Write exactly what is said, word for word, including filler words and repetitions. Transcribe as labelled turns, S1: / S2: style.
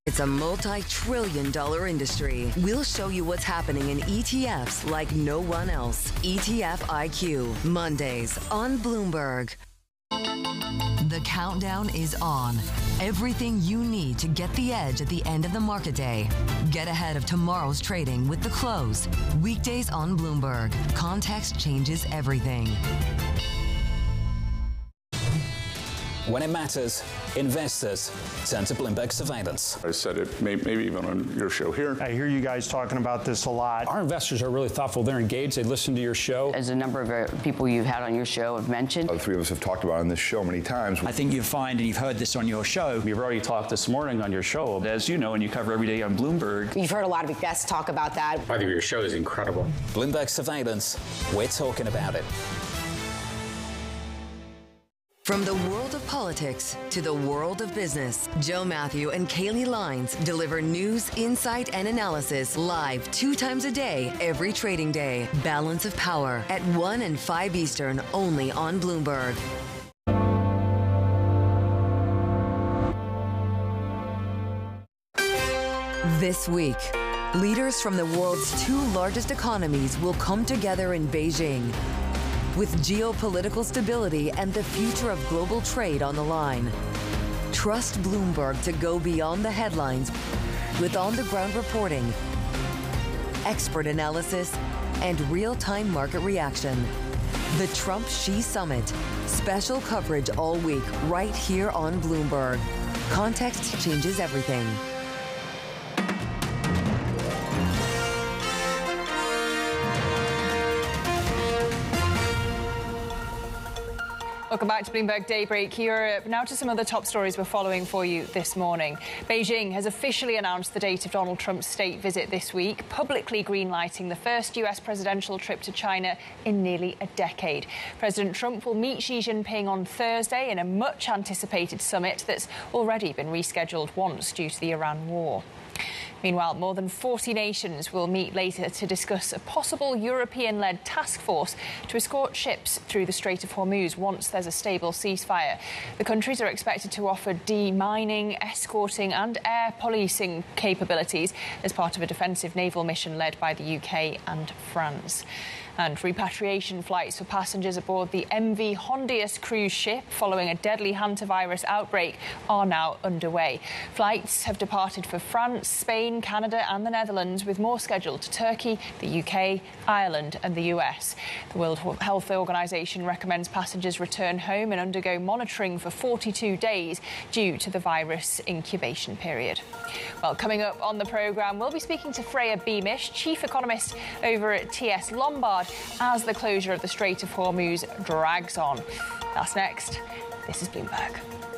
S1: It's a multi-trillion dollar industry. We'll show you what's happening in E T Fs like no one else. E T F I Q, Mondays on Bloomberg. The countdown is on. Everything you need to get the edge at the end of the market day. Get ahead of tomorrow's trading with The Close. Weekdays on Bloomberg. Context changes everything.
S2: When it matters, investors turn to Bloomberg Surveillance.
S3: I said it may, maybe even on your show here.
S4: I hear you guys talking about this a lot.
S5: Our investors are really thoughtful. They're engaged. They listen to your show.
S6: As a number of uh, people you've had on your show have mentioned.
S7: The three of us have talked about it on this show many times.
S8: I think you find, and you've heard this on your show.
S9: You've already talked this morning on your show. As you know, and you cover every day on Bloomberg.
S10: You've heard a lot of guests talk about that.
S11: I think your show is incredible.
S2: Bloomberg Surveillance, we're talking about it.
S1: From the world of politics to the world of business, Joe Matthew and Kaylee Lines deliver news, insight, and analysis live two times a day, every trading day. Balance of Power at one and five Eastern, only on Bloomberg. This week, leaders from the world's two largest economies will come together in Beijing. With geopolitical stability and the future of global trade on the line. Trust Bloomberg to go beyond the headlines with on-the-ground reporting, expert analysis, and real-time market reaction. The Trump-Xi Summit. Special coverage all week right here on Bloomberg. Context changes everything.
S12: Welcome back to Bloomberg Daybreak Europe. Now to some of the top stories we're following for you this morning. Beijing has officially announced the date of Donald Trump's state visit this week, publicly greenlighting the first U S presidential trip to China in nearly a decade. President Trump will meet Xi Jinping on Thursday in a much-anticipated summit that's already been rescheduled once due to the Iran war. Meanwhile, more than forty nations will meet later to discuss a possible European-led task force to escort ships through the Strait of Hormuz once there's a stable ceasefire. The countries are expected to offer demining, escorting and air policing capabilities as part of a defensive naval mission led by the U K and France. And repatriation flights for passengers aboard the M V Hondius cruise ship following a deadly hantavirus outbreak are now underway. Flights have departed for France, Spain, Canada and the Netherlands, with more scheduled to Turkey, the U K, Ireland and the U S. The World Health Organization recommends passengers return home and undergo monitoring for forty-two days due to the virus incubation period. Well, coming up on the programme, we'll be speaking to Freya Beamish, chief economist over at T S Lombard, as the closure of the Strait of Hormuz drags on. That's next. This is Bloomberg.